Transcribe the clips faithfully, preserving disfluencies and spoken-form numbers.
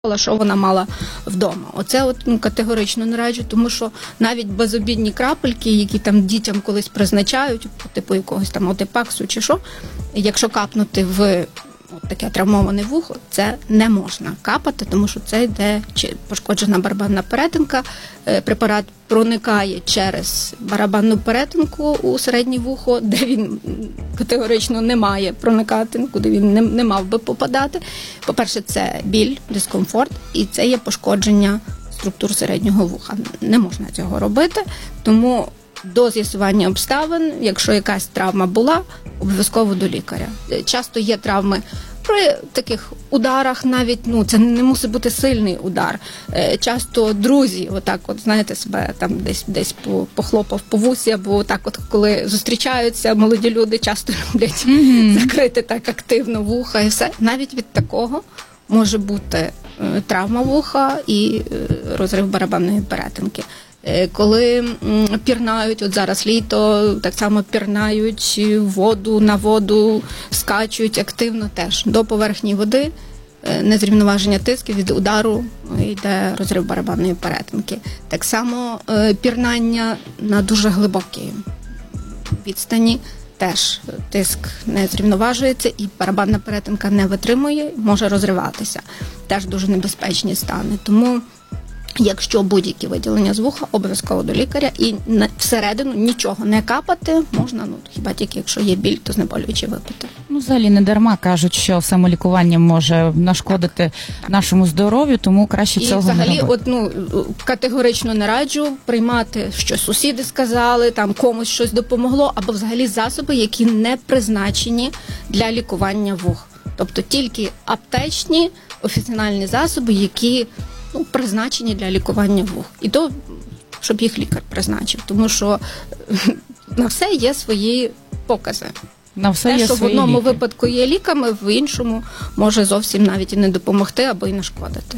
що вона мала вдома. Оце от, ну, категорично не раджу, тому що навіть безобідні крапельки, які там дітям колись призначають, типу якогось там отепаксу чи що, якщо капнути в от таке травмоване вухо, це не можна капати, тому що це йде чи пошкоджена барабанна перетинка, препарат проникає через барабанну перетинку у середнє вухо, де він категорично не має проникати, куди він не, не мав би попадати. По-перше, це біль, дискомфорт, і це є пошкодження структур середнього вуха. Не можна цього робити, тому до з'ясування обставин, якщо якась травма була, обов'язково до лікаря. Часто є травми при таких ударах навіть, ну, це не мусить бути сильний удар. Часто друзі, отак от, знаєте, себе там десь, десь похлопав по вусі, або так от, коли зустрічаються молоді люди, часто люблять mm-hmm. закрити так активно вуха і все. Навіть від такого може бути травма вуха і розрив барабанної перетинки. Коли пірнають, от зараз літо, так само пірнають воду на воду, скачуть активно теж до поверхні води, незрівноваження тисків, від удару йде розрив барабанної перетинки. Так само пірнання на дуже глибокій відстані, теж тиск не зрівноважується і барабанна перетинка не витримує, може розриватися. Теж дуже небезпечні стани. Тому якщо будь-які виділення з вуха, обов'язково до лікаря, і всередину нічого не капати можна, ну, хіба тільки якщо є біль, то знеболюючи випити. Ну, взагалі не дарма кажуть, що самолікування може нашкодити нашому здоров'ю, тому краще і цього взагалі, не робити. І взагалі, ну, категорично не раджу приймати, що сусіди сказали, там комусь щось допомогло, або взагалі засоби, які не призначені для лікування вух. Тобто тільки аптечні, офіціальні засоби, які ну, призначені для лікування вух. І то, щоб їх лікар призначив. Тому що на все є свої покази. На все Те, є що в свої одному ліки. випадку є ліками, в іншому може зовсім навіть і не допомогти, або і нашкодити.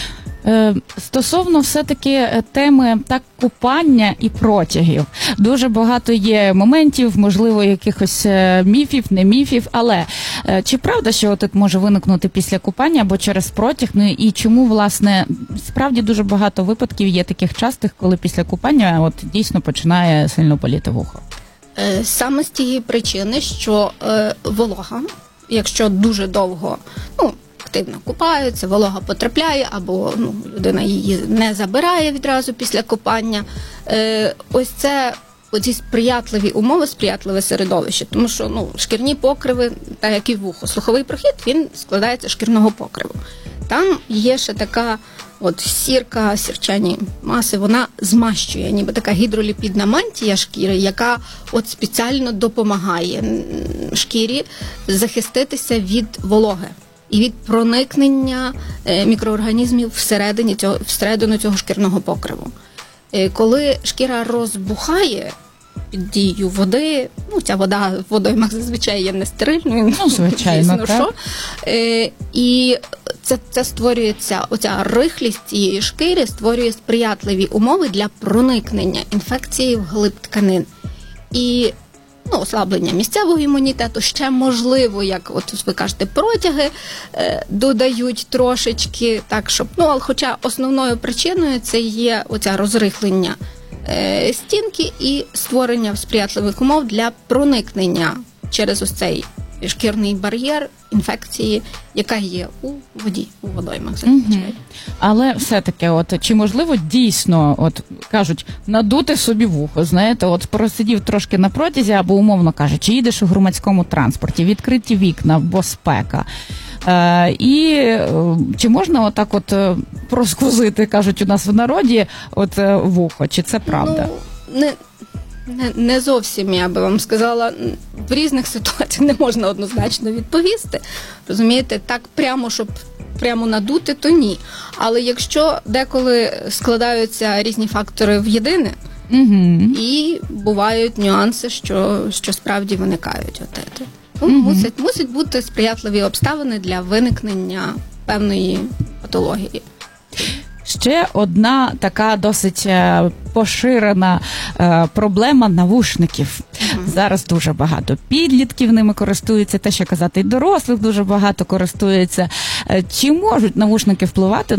Стосовно все-таки теми так купання і протягів. Дуже багато є моментів, можливо, якихось міфів, не міфів, але чи правда, що тут може виникнути після купання або через протяг? Ну і чому, власне, справді дуже багато випадків є таких частих, коли після купання от дійсно починає сильно боліти вухо? Саме з тієї причини, що е, волога, якщо дуже довго, ну, активно купаються, волога потрапляє, або ну, людина її не забирає відразу після купання. Е, ось це оці сприятливі умови, сприятливе середовище, тому що ну, шкірні покриви, так як і вухо, слуховий прохід, він складається з шкірного покриву. Там є ще така от сірка, сірчані маси, вона змащує, ніби така гідроліпідна мантія шкіри, яка от спеціально допомагає шкірі захиститися від вологи і від проникнення мікроорганізмів всередині цього, всередину цього шкірного покриву. Коли шкіра розбухає під дією води, ну ця вода в водоймах зазвичай є нестерильною, ну, звичайно, звісно, що. І це, це створюється, оця рихлість цієї шкіри створює сприятливі умови для проникнення інфекції в глиб тканин. І ну, ослаблення місцевого імунітету, ще можливо, як от ви кажете, протяги е, додають трошечки, так, щоб, ну, але хоча основною причиною це є оця розрихлення е, стінки і створення сприятливих умов для проникнення через ось цей шкірний бар'єр інфекції, яка є у воді, у водоймах зазвичай. Угу. Але все-таки, от чи можливо дійсно, от кажуть, надути собі вухо, знаєте, от просидів трошки на протязі, або умовно кажучи, їдеш у громадському транспорті, відкриті вікна, бо спека. Е, і е, чи можна отак от е, проскузити, кажуть у нас в народі, от е, вухо, чи це правда? Ну, не... Не, не зовсім, я би вам сказала, в різних ситуаціях не можна однозначно відповісти. Розумієте, так прямо, щоб прямо надути, то ні. Але якщо деколи складаються різні фактори в єдине, угу. і бувають нюанси, що, що справді виникають. От угу. мусять, мусять бути сприятливі обставини для виникнення певної патології. ще одна така досить е, поширена е, проблема навушників. Uh-huh. Зараз дуже багато підлітків ними користуються, те, що казати, і дорослих дуже багато користуються. Чи можуть навушники впливати